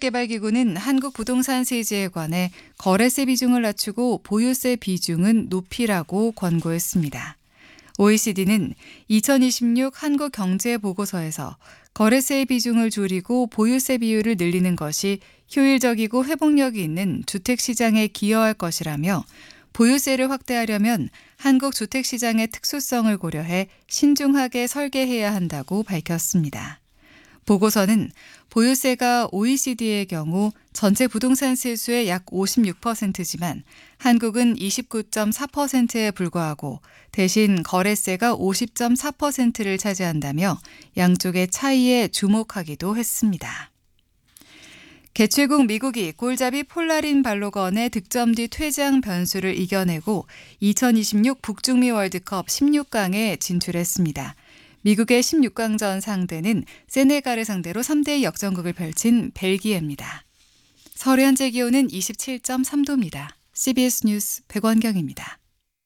주택개발기구는 한국부동산세제에 관해 거래세 비중을 낮추고 보유세 비중은 높이라고 권고했습니다. OECD는 2026 한국경제보고서에서 거래세의 비중을 줄이고 보유세 비율을 늘리는 것이 효율적이고 회복력이 있는 주택시장에 기여할 것이라며 보유세를 확대하려면 한국 주택시장의 특수성을 고려해 신중하게 설계해야 한다고 밝혔습니다. 보고서는 보유세가 OECD의 경우 전체 부동산 세수의 약 56%지만 한국은 29.4%에 불과하고 대신 거래세가 50.4%를 차지한다며 양쪽의 차이에 주목하기도 했습니다. 개최국 미국이 골잡이 폴라린 발로건의 득점 뒤 퇴장 변수를 이겨내고 2026 북중미 월드컵 16강에 진출했습니다. 미국의 16강전 상대는 세네갈을 상대로 3대2 역전극을 펼친 벨기에입니다. 서울 현재 기온은 27.3도입니다. CBS 뉴스 백원경입니다.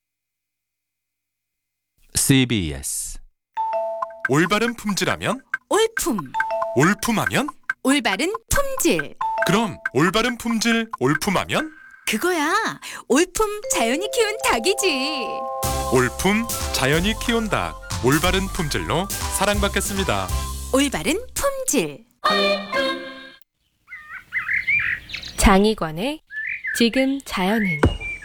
CBS 올바른 품질하면? 올품. 올품하면? 올바른 품질. 그럼 올바른 품질 올품하면? 그거야. 올품 자연이 키운 닭이지. 올품 자연이 키운 닭. 올바른 품질로 사랑받겠습니다. 올바른 품질. 장희권의 지금 자연은.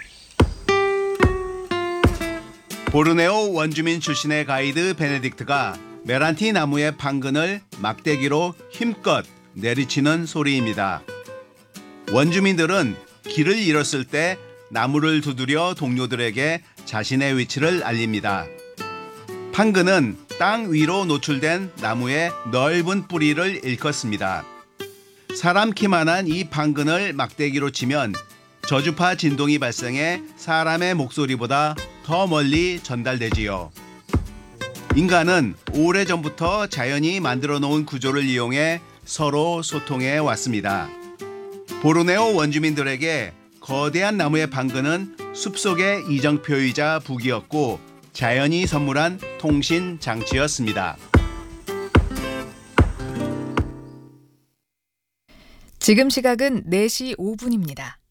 보르네오 원주민 출신의 가이드 베네딕트가 메란티 나무의 판근을 막대기로 힘껏 내리치는 소리입니다. 원주민들은 길을 잃었을 때 나무를 두드려 동료들에게 자신의 위치를 알립니다. 판근은 땅 위로 노출된 나무의 넓은 뿌리를 일컫습니다. 사람 키만한 이 판근을 막대기로 치면 저주파 진동이 발생해 사람의 목소리보다 더 멀리 전달되지요. 인간은 오래전부터 자연이 만들어 놓은 구조를 이용해 서로 소통해 왔습니다. 보르네오 원주민들에게 거대한 나무의 판근은 숲속의 이정표이자 북이었고 자연이 선물한 통신 장치였습니다. 지금 시각은 4시 5분입니다.